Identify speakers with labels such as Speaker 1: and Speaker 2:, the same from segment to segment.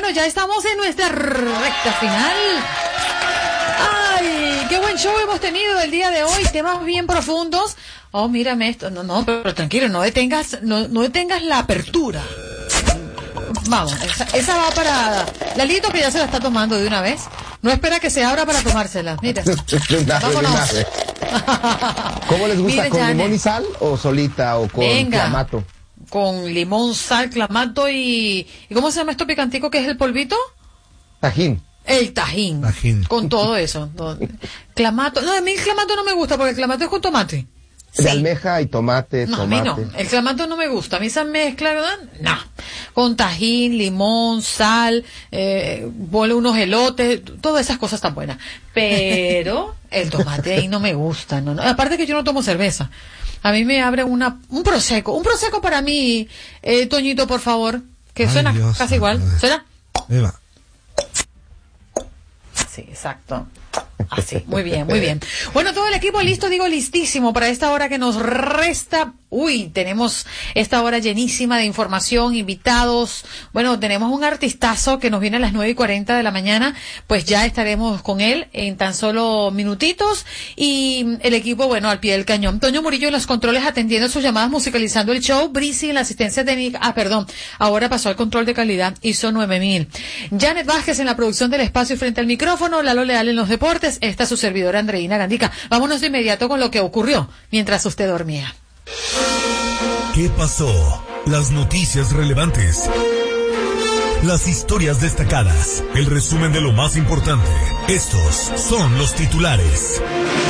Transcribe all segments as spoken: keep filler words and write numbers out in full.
Speaker 1: Bueno, ya estamos en nuestra recta final. ¡Ay! ¡Qué buen show hemos tenido el día de hoy! Temas bien profundos. Oh, mírame esto. No, no, pero, pero tranquilo, no detengas, no, no detengas la apertura. Vamos, esa, esa va para Lalito, que ya se la está tomando de una vez. No espera que se abra para tomársela. Mira. Vámonos.
Speaker 2: ¿Cómo les gusta?
Speaker 1: Mire,
Speaker 2: ¿Con
Speaker 1: Janet,
Speaker 2: limón y sal o solita o con
Speaker 1: venga,
Speaker 2: clamato?
Speaker 1: Con limón, sal, clamato y... ¿Y cómo se llama esto picantico que es el polvito?
Speaker 2: Tajín.
Speaker 1: El tajín.
Speaker 3: Tajín.
Speaker 1: Con todo eso. Todo. Clamato. No, a mí el clamato no me gusta porque el clamato es con tomate.
Speaker 2: De
Speaker 1: Sí.
Speaker 2: almeja y tomate,
Speaker 1: No,
Speaker 2: tomate.
Speaker 1: a mí no. El clamato no me gusta. A mí esa mezcla, ¿verdad? No. Con tajín, limón, sal, eh, ponle unos elotes, todas esas cosas están buenas. Pero el tomate ahí no me gusta. No, no. Aparte que yo no tomo cerveza. A mí me abre una, un prosecco. Un prosecco para mí, eh, Toñito, por favor. Que
Speaker 3: Ay,
Speaker 1: suena
Speaker 3: Dios,
Speaker 1: casi igual.
Speaker 3: Dios.
Speaker 1: ¿Suena?
Speaker 3: Eva.
Speaker 1: Sí, exacto. Así, muy bien, muy bien. Bueno, todo el equipo listo, digo listísimo para esta hora que nos resta. Uy, tenemos esta hora llenísima de información, invitados. Bueno, tenemos un artistazo que nos viene a las nueve y cuarenta de la mañana, pues ya estaremos con él en tan solo minutitos. Y el equipo, bueno, al pie del cañón. Toño Murillo en los controles atendiendo sus llamadas, musicalizando el show. Brisi en la asistencia técnica. Ah, perdón, ahora pasó al control de calidad, hizo nueve mil. Janet Vázquez en la producción del espacio y frente al micrófono. Lalo Leal en los deportes. Esta es su servidora Andreina Gandica. Vámonos de inmediato con lo que ocurrió mientras usted dormía.
Speaker 4: ¿Qué pasó? Las noticias relevantes. Las historias destacadas. El resumen de lo más importante. Estos son los titulares.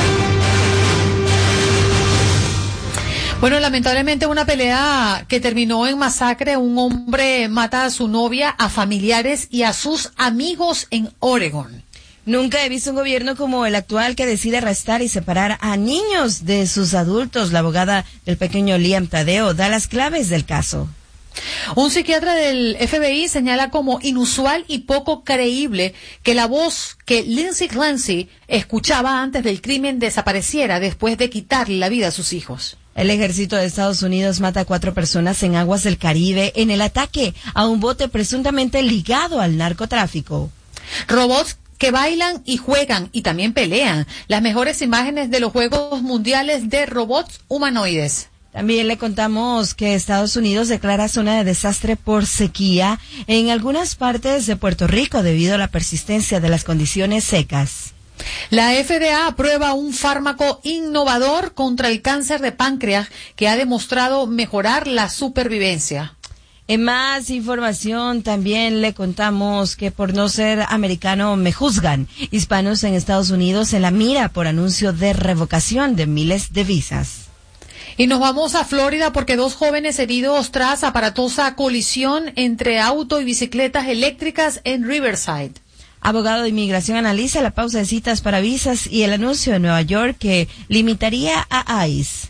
Speaker 1: Bueno, lamentablemente una pelea que terminó en masacre. Un hombre mata a su novia, a familiares y a sus amigos en Oregon.
Speaker 5: Nunca he visto un gobierno como el actual que decide arrestar y separar a niños de sus adultos. La abogada del pequeño Liam Tadeo da las claves del caso.
Speaker 1: Un psiquiatra del F B I señala como inusual y poco creíble que la voz que Lindsay Clancy escuchaba antes del crimen desapareciera después de quitarle la vida a sus hijos.
Speaker 5: El ejército de Estados Unidos mata a cuatro personas en aguas del Caribe en el ataque a un bote presuntamente ligado al narcotráfico.
Speaker 1: Robots que bailan y juegan y también pelean. Las mejores imágenes de los Juegos Mundiales de Robots Humanoides.
Speaker 5: También le contamos que Estados Unidos declara zona de desastre por sequía en algunas partes de Puerto Rico debido a la persistencia de las condiciones secas.
Speaker 1: La F D A aprueba un fármaco innovador contra el cáncer de páncreas que ha demostrado mejorar la supervivencia.
Speaker 5: En más información también le contamos que por no ser americano me juzgan. Hispanos en Estados Unidos en la mira por anuncio de revocación de miles de visas.
Speaker 1: Y nos vamos a Florida porque dos jóvenes heridos tras aparatosa colisión entre auto y bicicletas eléctricas en Riverside.
Speaker 5: Abogado de inmigración analiza la pausa de citas para visas y el anuncio de Nueva York que limitaría a ICE.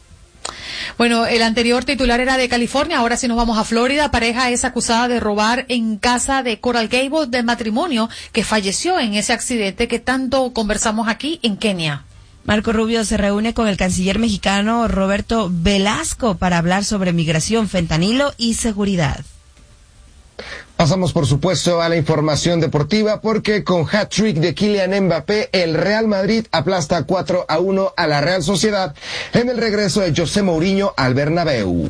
Speaker 1: Bueno, el anterior titular era de California, ahora sí nos vamos a Florida. Pareja es acusada de robar en casa de Coral Gables del matrimonio que falleció en ese accidente que tanto conversamos aquí en Kenia.
Speaker 5: Marco Rubio se reúne con el canciller mexicano Roberto Velasco para hablar sobre migración, fentanilo y seguridad.
Speaker 2: Pasamos, por supuesto, a la información deportiva porque con hat-trick de Kylian Mbappé, el Real Madrid aplasta cuatro a uno a la Real Sociedad en el regreso de José Mourinho al Bernabéu.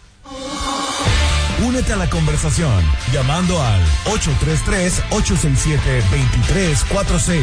Speaker 4: Únete a la conversación llamando al ocho tres tres, ocho seis siete, dos tres cuatro seis.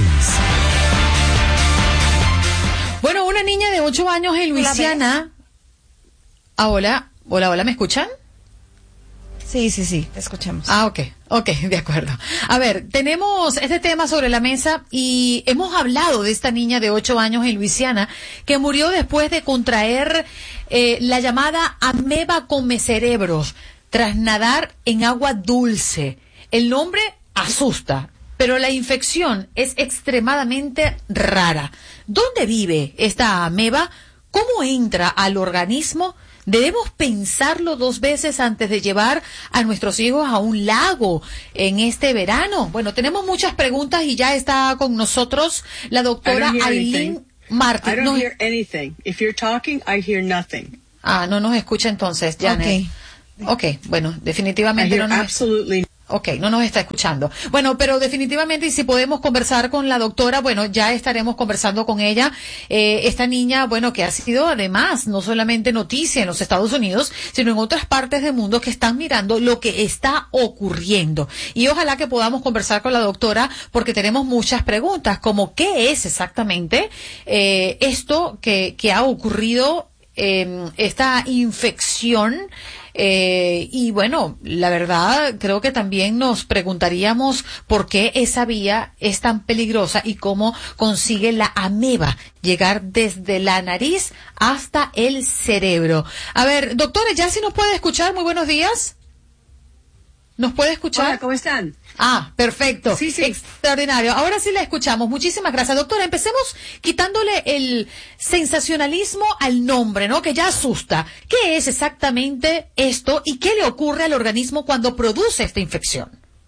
Speaker 1: Bueno, una niña de ocho años en Luisiana. Ah, hola, hola, hola, ¿me escuchan?
Speaker 5: Sí, sí, sí, te escuchamos.
Speaker 1: Ah, ok, ok, de acuerdo. A ver, tenemos este tema sobre la mesa y hemos hablado de esta niña de ocho años en Luisiana que murió después de contraer eh, la llamada ameba comecerebros tras nadar en agua dulce. El nombre asusta, pero la infección es extremadamente rara. ¿Dónde vive esta ameba? ¿Cómo entra al organismo? ¿Debemos pensarlo dos veces antes de llevar a nuestros hijos a un lago en este verano? Bueno, tenemos muchas preguntas y ya está con nosotros la doctora Aileen Martin.
Speaker 6: I don't no, hear anything. If you're talking, I hear nothing.
Speaker 1: Ah, no nos escucha entonces, Janet.
Speaker 5: Okay.
Speaker 1: Ok, bueno, definitivamente no nos...
Speaker 6: Absolutely.
Speaker 1: Ok, no nos está escuchando. Bueno, pero definitivamente, y si podemos conversar con la doctora, bueno, ya estaremos conversando con ella. Eh, esta niña, bueno, que ha sido además no solamente noticia en los Estados Unidos, sino en otras partes del mundo que están mirando lo que está ocurriendo. Y ojalá que podamos conversar con la doctora porque tenemos muchas preguntas, como qué es exactamente eh, esto que, que ha ocurrido, eh, esta infección. Eh, y bueno, la verdad, creo que también nos preguntaríamos por qué esa vía es tan peligrosa y cómo consigue la ameba llegar desde la nariz hasta el cerebro. A ver, doctora, ¿ya sí nos puede escuchar? Muy buenos días. ¿Nos puede escuchar?
Speaker 6: Hola, ¿cómo están?
Speaker 1: Ah, perfecto.
Speaker 6: Sí, sí.
Speaker 1: Extraordinario. Ahora sí la escuchamos. Muchísimas gracias. Doctora, empecemos quitándole el sensacionalismo al nombre, ¿no? Que ya asusta. ¿Qué es exactamente esto y qué le ocurre al organismo cuando produce esta infección?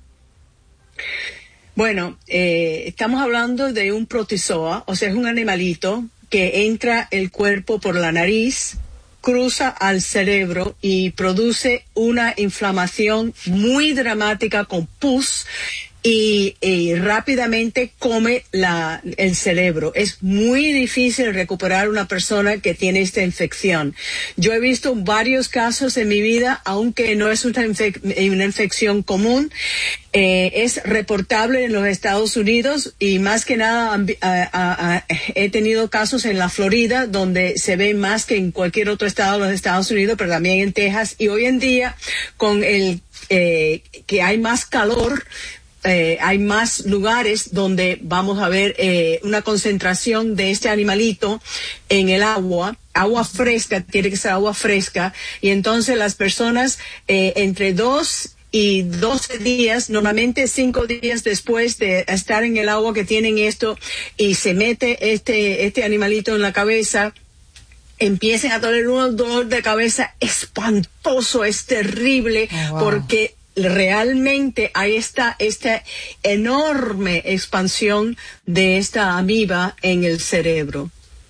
Speaker 6: Bueno, eh, estamos hablando de un protozoa, o sea, es un animalito que entra el cuerpo por la nariz, cruza al cerebro y produce una inflamación muy dramática con pus y, y rápidamente come la, el cerebro. Es muy difícil recuperar una persona que tiene esta infección. Yo he visto varios casos en mi vida, aunque no es una, infec una infección común. Eh, es reportable en los Estados Unidos y más que nada a, a, a, he tenido casos en la Florida donde se ve más que en cualquier otro estado de los Estados Unidos, pero también en Texas. Y hoy en día, con el eh, que hay más calor, Eh, hay más lugares donde vamos a ver eh, una concentración de este animalito en el agua, agua fresca, tiene que ser agua fresca, y entonces las personas eh, entre dos y doce días, normalmente cinco días después de estar en el agua que tienen esto, y se mete este, este animalito en la cabeza, empiecen a tener un dolor de cabeza espantoso, es terrible, oh, wow. porque realmente hay esta, esta enorme expansión de esta amiba en el cerebro.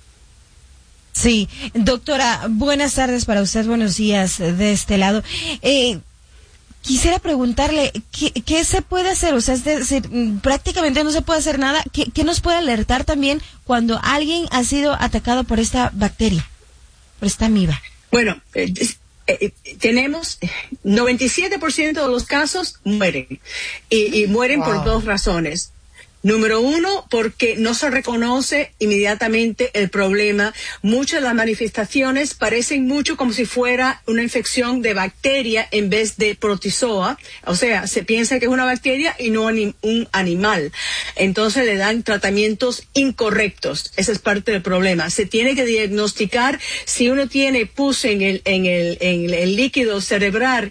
Speaker 5: Sí, doctora, buenas tardes para usted, buenos días de este lado. Eh, quisiera preguntarle, ¿qué, qué se puede hacer? O sea, es decir, prácticamente no se puede hacer nada. ¿Qué, qué nos puede alertar también cuando alguien ha sido atacado por esta bacteria, por esta amiba?
Speaker 6: Bueno, eh, Eh, tenemos noventa y siete por ciento de los casos mueren y, y mueren wow. por dos razones. Número uno, porque no se reconoce inmediatamente el problema. Muchas de las manifestaciones parecen mucho como si fuera una infección de bacteria en vez de protozoa. O sea, se piensa que es una bacteria y no un animal. Entonces le dan tratamientos incorrectos. Esa es parte del problema. Se tiene que diagnosticar si uno tiene pus en el, en el, en el líquido cerebral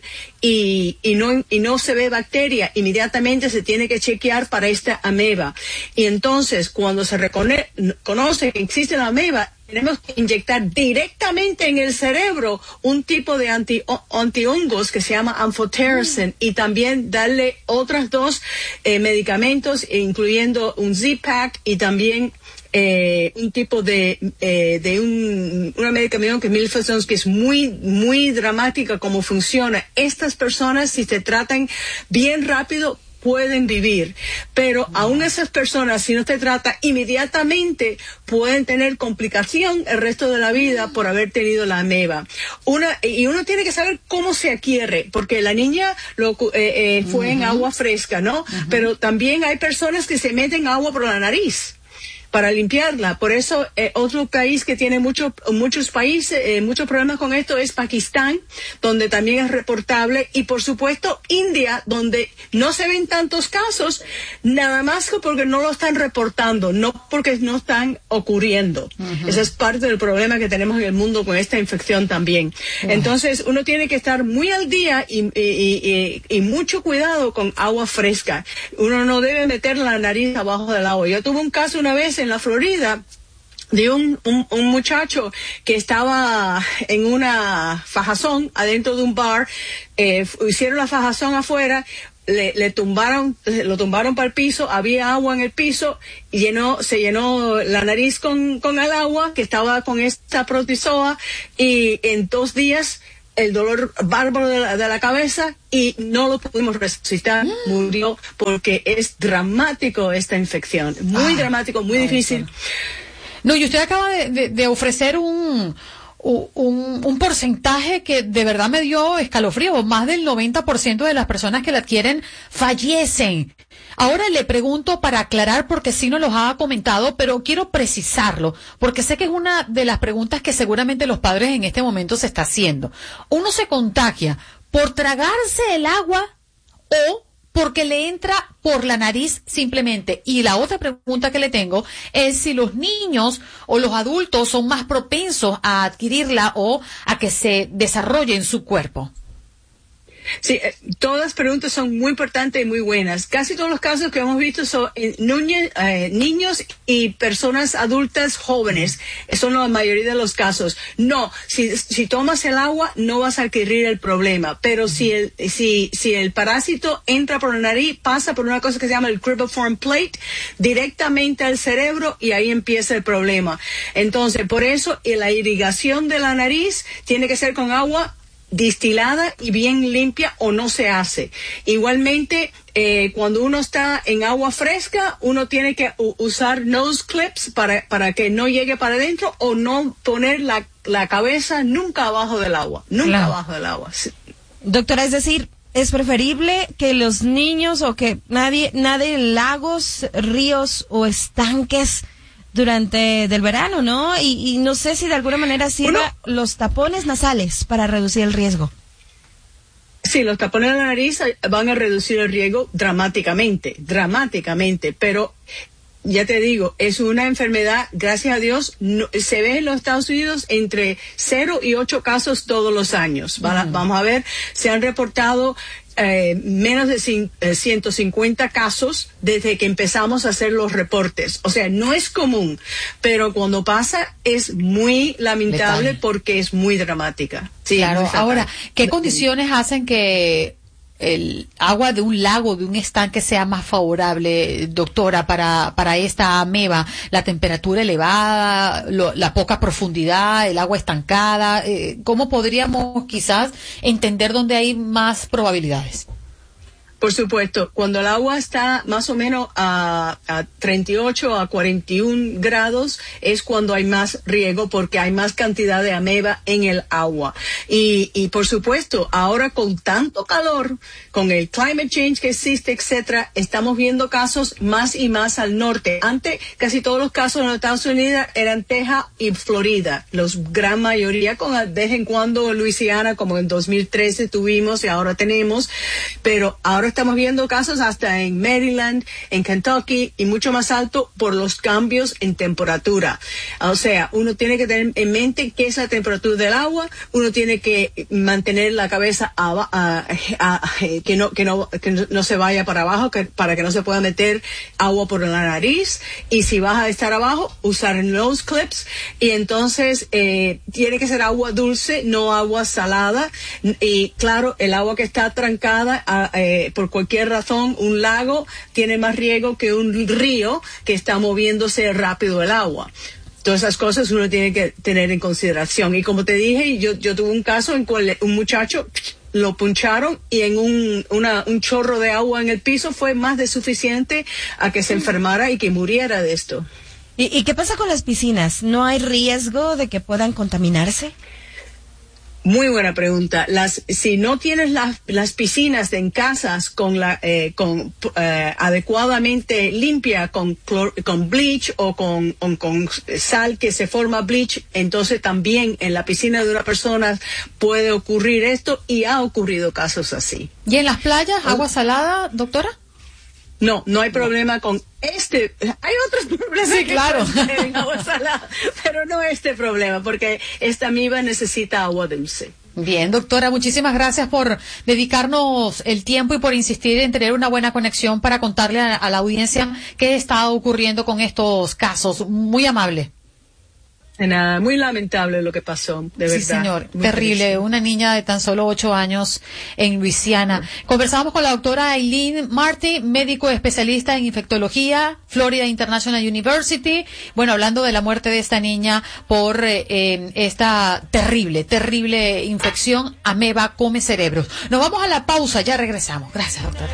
Speaker 6: y, y, no, y no se ve bacteria, inmediatamente se tiene que chequear para esta ameba. Y entonces, cuando se reconoce que existe la ameba, tenemos que inyectar directamente en el cerebro un tipo de anti, antihongos que se llama amphotericin, mm. y también darle otros dos eh, medicamentos, incluyendo un Z-Pak y también Eh, un tipo de eh, de un una medicación que milfazón, que es muy muy dramática como funciona. Estas personas, si se tratan bien rápido, pueden vivir, pero mm. aún esas personas, si no se trata inmediatamente, pueden tener complicación el resto de la vida por haber tenido la ameba. Una, y uno tiene que saber cómo se adquiere, porque la niña lo, eh, eh, fue uh-huh. en agua fresca, ¿no? Uh-huh. Pero también hay personas que se meten agua por la nariz para limpiarla. Por eso, eh, otro país que tiene mucho, muchos países, eh, muchos problemas con esto es Pakistán, donde también es reportable, y por supuesto India, donde no se ven tantos casos, nada más que porque no lo están reportando, no porque no están ocurriendo. Uh-huh. Ese es parte del problema que tenemos en el mundo con esta infección también. Uh-huh. Entonces, uno tiene que estar muy al día y, y, y, y mucho cuidado con agua fresca. Uno no debe meter la nariz abajo del agua. Yo tuve un caso una vez en la Florida de un, un, un muchacho que estaba en una fajazón adentro de un bar, eh, hicieron la fajazón afuera, le, le tumbaron, lo tumbaron para el piso, había agua en el piso, y llenó, se llenó la nariz con, con el agua que estaba con esta protozoa, y en dos días el dolor bárbaro de la, de la cabeza y no lo pudimos resucitar, mm. murió porque es dramático esta infección, muy ah, dramático, muy ay, difícil.
Speaker 1: No, y usted acaba de, de, de ofrecer un, un, un porcentaje que de verdad me dio escalofrío. Más del noventa por ciento de las personas que la adquieren fallecen. Ahora le pregunto para aclarar, porque sí nos los ha comentado, pero quiero precisarlo, porque sé que es una de las preguntas que seguramente los padres en este momento se está haciendo. ¿Uno se contagia por tragarse el agua o porque le entra por la nariz simplemente? Y la otra pregunta que le tengo es si los niños o los adultos son más propensos a adquirirla o a que se desarrolle en su cuerpo.
Speaker 6: Sí, eh, todas las preguntas son muy importantes y muy buenas. Casi todos los casos que hemos visto son en niños, eh, niños y personas adultas jóvenes. Son la mayoría de los casos. No, si, si tomas el agua no vas a adquirir el problema, pero si el, si, si el parásito entra por la nariz, pasa por una cosa que se llama el cribriform plate directamente al cerebro y ahí empieza el problema. Entonces, por eso la irrigación de la nariz tiene que ser con agua distilada y bien limpia o no se hace. Igualmente, eh, cuando uno está en agua fresca, uno tiene que usar nose clips para, para que no llegue para adentro o no poner la, la cabeza nunca abajo del agua, nunca claro. abajo del agua. Sí.
Speaker 5: Doctora, es decir, es preferible que los niños o que nadie, nadie en lagos, ríos o estanques durante del verano, ¿no? Y, y no sé si de alguna manera sirva bueno, los tapones nasales para reducir el riesgo.
Speaker 6: Sí, los tapones de la nariz van a reducir el riesgo dramáticamente, dramáticamente, pero ya te digo, es una enfermedad, gracias a Dios, no, se ve en los Estados Unidos entre cero y ocho casos todos los años. Van, mm. Vamos a ver, se han reportado Eh, menos de cin, eh, ciento cincuenta casos desde que empezamos a hacer los reportes. O sea, no es común, pero cuando pasa es muy lamentable Letal. Porque es muy dramática.
Speaker 1: Sí, claro. Ahora, ¿qué condiciones hacen que el agua de un lago, de un estanque sea más favorable, doctora, para, para esta ameba? La temperatura elevada, lo, la poca profundidad, el agua estancada. Eh, ¿Cómo podríamos quizás entender dónde hay más probabilidades?
Speaker 6: Por supuesto, cuando el agua está más o menos a, a treinta y ocho a cuarenta y un grados es cuando hay más riesgo porque hay más cantidad de ameba en el agua. Y, y por supuesto, ahora con tanto calor, con el climate change que existe, etcétera, estamos viendo casos más y más al norte. Antes, casi todos los casos en los Estados Unidos eran Texas y Florida, los gran mayoría, con de vez en cuando Luisiana, como en dos mil trece tuvimos y ahora tenemos, pero ahora estamos viendo casos hasta en Maryland, en Kentucky y mucho más alto por los cambios en temperatura. O sea, uno tiene que tener en mente qué es la temperatura del agua, uno tiene que mantener la cabeza a, a, a, a, que, no, que, no, que no se vaya para abajo, que, para que no se pueda meter agua por la nariz, y si vas a estar abajo, usar nose clips, y entonces eh, tiene que ser agua dulce, no agua salada, y claro, el agua que está trancada a, eh, por cualquier razón, un lago tiene más riesgo que un río que está moviéndose rápido el agua. Todas esas cosas uno tiene que tener en consideración. Y como te dije, yo, yo tuve un caso en cual un muchacho lo puncharon y en un, una, un chorro de agua en el piso fue más de suficiente a que se enfermara y que muriera de esto.
Speaker 5: ¿Y, y qué pasa con las piscinas? ¿No hay riesgo de que puedan contaminarse?
Speaker 6: Muy buena pregunta. Las, si no tienes las, las piscinas en casas con la, eh, con, eh, adecuadamente limpia, con, clor, con bleach o con, o con sal que se forma bleach, entonces también en la piscina de una persona puede ocurrir esto, y ha ocurrido casos así.
Speaker 1: ¿Y en las playas, agua salada, doctora?
Speaker 6: No, no hay problema con este. Hay otros problemas.
Speaker 1: Sí, claro.
Speaker 6: En agua salada, pero no este problema, porque esta amiba necesita agua dulce.
Speaker 1: Bien, doctora, muchísimas gracias por dedicarnos el tiempo y por insistir en tener una buena conexión para contarle a, a la audiencia qué está ocurriendo con estos casos. Muy amable.
Speaker 6: De nada, muy lamentable lo que pasó, de verdad.
Speaker 1: Sí, señor,
Speaker 6: muy
Speaker 1: terrible.
Speaker 6: triste.
Speaker 1: Una niña de tan solo ocho años en Luisiana. Conversamos con la doctora Aileen Marty, médico especialista en infectología, Florida International University. Bueno, hablando de la muerte de esta niña por eh, eh, esta terrible, terrible infección, ameba come cerebros. Nos vamos a la pausa, ya regresamos. Gracias, doctora.